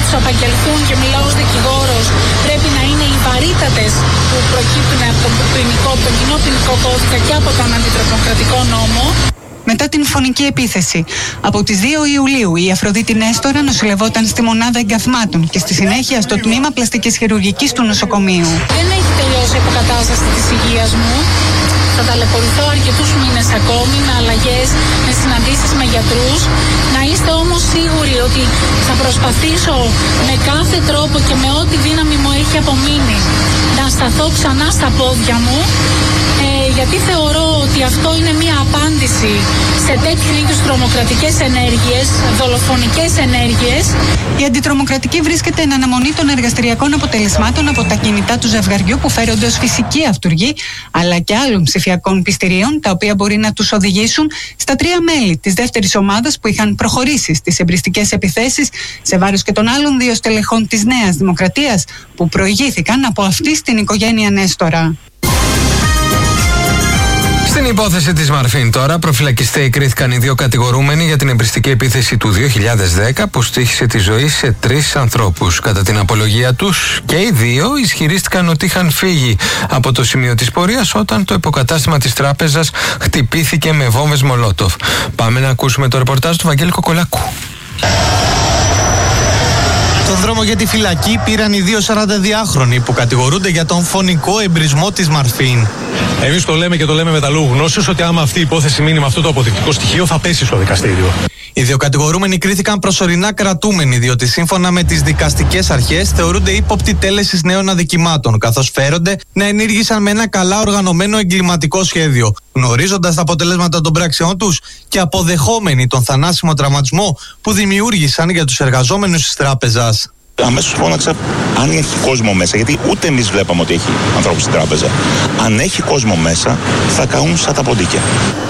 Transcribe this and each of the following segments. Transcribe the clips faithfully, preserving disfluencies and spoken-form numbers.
τους απαγγελθούν, και μιλάω ως δικηγόρος, πρέπει να είναι οι βαρύτατες που προκύπτουν από τον ποινικό, από τον κοινό ποινικό κώδικα και από τον αντιτρομοκρατικό νόμο. Μετά την φωνική επίθεση, από τις δύο Ιουλίου η Αφροδίτη Νέστορα νοσηλευόταν στη μονάδα εγκαθμάτων και στη συνέχεια στο τμήμα πλαστικής χειρουργικής του νοσοκομείου. Δεν έχει τελειώσει η αποκατάσταση της υγείας μου. Θα ταλαιπωρηθώ αρκετούς μήνες ακόμη με αλλαγές, με συναντήσεις με γιατρούς. Να είστε όμως σίγουροι ότι θα προσπαθήσω με κάθε τρόπο και με ό,τι δύναμη μου έχει απομείνει να σταθώ ξανά στα πόδια μου, ε, γιατί θεωρώ ότι αυτό είναι μια απάντηση σε τέτοιου είδους τρομοκρατικές ενέργειες, δολοφονικές ενέργειες. Η αντιτρομοκρατική βρίσκεται εν αναμονή των εργαστηριακών αποτελεσμάτων από τα κινητά του ζευγαριού που φέρονται ως φυσική αυτούργοι, αλλά και άλλων ψηφιακών πιστηρίων, τα οποία μπορεί να τους οδηγήσουν στα τρία μέλη της δεύτερης ομάδας που είχαν προχωρήσει στις εμπριστικές επιθέσεις σε βάρος και των άλλων δύο στελεχών της Νέας Δημοκρατίας που προηγήθηκαν από αυτή στην οικογένεια Νέστορα. Στην υπόθεση της Μαρφίν τώρα, προφυλακιστέοι κρίθηκαν οι δύο κατηγορούμενοι για την εμπριστική επίθεση του δύο χιλιάδες δέκα που στοίχησε τη ζωή σε τρεις ανθρώπους. Κατά την απολογία τους, και οι δύο ισχυρίστηκαν ότι είχαν φύγει από το σημείο της πορείας όταν το υποκατάστημα της τράπεζας χτυπήθηκε με βόμβες Μολότοφ. Πάμε να ακούσουμε το ρεπορτάζ του Βαγγέλη Κοκολάκου. Τον δρόμο για τη φυλακή πήραν οι δύο σαρανταδυάχρονοι που κατηγορούνται για τον φωνικό εμπρισμό της Μαρφίν. Εμείς το λέμε και το λέμε με τα λόγου γνώσεως ότι άμα αυτή η υπόθεση μείνει με αυτό το αποδεικτικό στοιχείο θα πέσει στο δικαστήριο. Οι δύο κατηγορούμενοι κρίθηκαν προσωρινά κρατούμενοι, διότι σύμφωνα με τις δικαστικές αρχές θεωρούνται ύποπτοι τέλεσης νέων αδικημάτων, καθώς φέρονται να ενήργησαν με ένα καλά οργανωμένο εγκληματικό σχέδιο, γνωρίζοντας τα αποτελέσματα των πράξεών τους και αποδεχόμενοι τον θανάσιμο τραυματισμό που δημιούργησαν για τους εργαζόμενους της τράπεζας. Αμέσως φώναξα αν έχει κόσμο μέσα, γιατί ούτε εμείς βλέπαμε ότι έχει ανθρώπους στην τράπεζα. Αν έχει κόσμο μέσα, θα καούν σαν τα ποντίκια.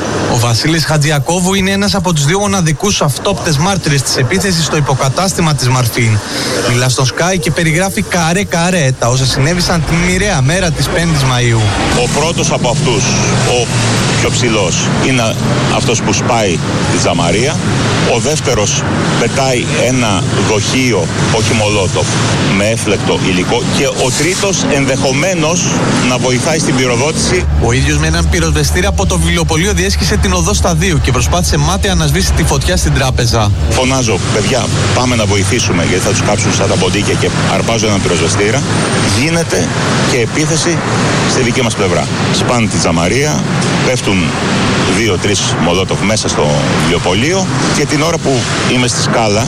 Ο Βασίλης Χατζιακόβου είναι ένας από τους δύο μοναδικούς αυτόπτες μάρτυρες της επίθεσης στο υποκατάστημα της Μαρφίν. Μιλά στο Sky και περιγράφει καρέ-καρέ τα όσα συνέβησαν την μοιραία μέρα της πέμπτης Μαΐου. Ο πρώτος από αυτούς, ο πιο ψηλός, είναι αυτός που σπάει τη τζαμαρία. Ο δεύτερος πετάει ένα δοχείο, όχι Μολότοφ, με έφλεκτο υλικό. Και ο τρίτος ενδεχομένως να βοηθάει στην πυροδότηση. Ο ίδιος με έναν πυροσβεστήρα από το βιβλιοπωλείο διέσχισε την οδό Σταδίου και προσπάθησε μάταια να σβήσει τη φωτιά στην τράπεζα. Φωνάζω, παιδιά, πάμε να βοηθήσουμε γιατί θα τους κάψουν σαν τα ποντίκια, και αρπάζω έναν πυροσβεστήρα. Γίνεται και επίθεση στη δική μας πλευρά. Σπάνε τη τζαμαρία, πέφτουν δύο-τρεις Μολότοφ μέσα στο βιβλιοπωλείο, και την ώρα που είμαι στη σκάλα,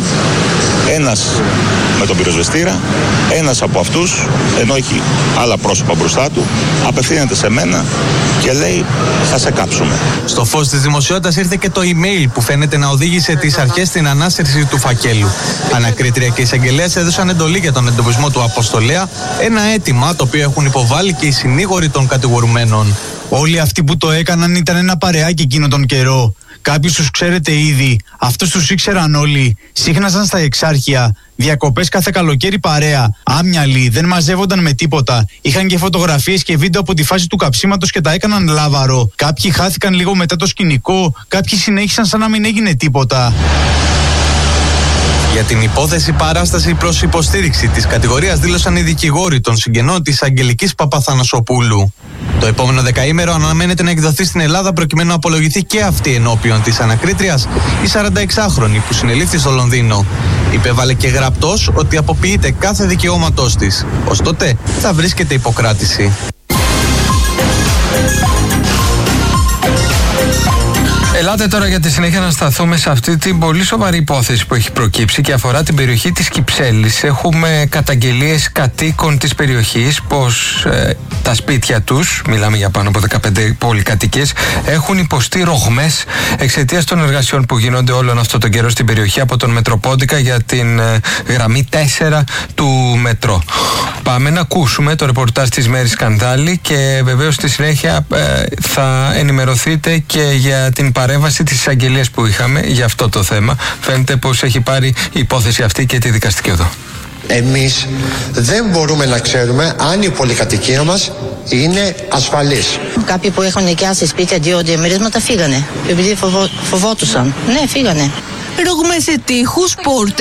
ένας με τον πυροσβεστήρα, ένας από αυτούς, ενώ έχει άλλα πρόσωπα μπροστά του, απευθύνεται σε μένα και λέει θα σε κάψουμε. Στο φως της δημοσιότητας ήρθε και το email που φαίνεται να οδήγησε τις αρχές στην ανάσυρση του φακέλου. Ανακρίτρια και εισαγγελέας έδωσαν εντολή για τον εντοπισμό του αποστολέα, ένα αίτημα το οποίο έχουν υποβάλει και οι συνήγοροι των κατηγορουμένων. Όλοι αυτοί που το έκαναν ήταν ένα παρεάκι εκείνο τον καιρό. Κάποιους τους ξέρετε ήδη, αυτούς τους ήξεραν όλοι. Σύχναζαν στα εξάρχεια, διακοπές κάθε καλοκαίρι παρέα. Άμυαλοι, δεν μαζεύονταν με τίποτα. Είχαν και φωτογραφίες και βίντεο από τη φάση του καψίματος και τα έκαναν λάβαρο. Κάποιοι χάθηκαν λίγο μετά το σκηνικό, κάποιοι συνέχισαν σαν να μην έγινε τίποτα. Για την υπόθεση παράσταση προς υποστήριξη της κατηγορίας δήλωσαν οι δικηγόροι των συγγενών της Αγγελικής Παπαθανασοπούλου. Το επόμενο δεκαήμερο αναμένεται να εκδοθεί στην Ελλάδα προκειμένου να απολογηθεί και αυτή ενώπιον της ανακρίτριας η σαρανταεξάχρονη που συνελήφθη στο Λονδίνο. Υπέβαλε και γραπτός ότι αποποιείται κάθε δικαιώματός της. Ως τότε θα βρίσκεται υποκράτηση. Ελάτε τώρα για τη συνέχεια να σταθούμε σε αυτή την πολύ σοβαρή υπόθεση που έχει προκύψει και αφορά την περιοχή της Κυψέλης. Έχουμε καταγγελίες κατοίκων της περιοχής πως ε, τα σπίτια τους, μιλάμε για πάνω από δεκαπέντε πολυκατοικίες, έχουν υποστεί ρογμές εξαιτίας των εργασιών που γίνονται όλον αυτό τον καιρό στην περιοχή από τον Μετροπόντικα για την ε, γραμμή τέσσερα του μετρό. Πάμε να ακούσουμε το ρεπορτάζ της Μέρης Σκανδάλη και βεβαίως στη συνέχεια ε, θα ενημερωθείτε και για την παρέμβαση της εισαγγελίας που είχαμε για αυτό το θέμα. Φαίνεται πως έχει πάρει η υπόθεση αυτή και τη δικαστική οδό. Εμείς δεν μπορούμε να ξέρουμε αν η πολυκατοικία μας είναι ασφαλής. Κάποιοι που έχουν νοικιάσει σπίτια δύο διαμερίσματα φύγανε, επειδή φοβό, φοβότουσαν. Ναι, φύγανε. Ρογμές σε τοίχους, πόρτες.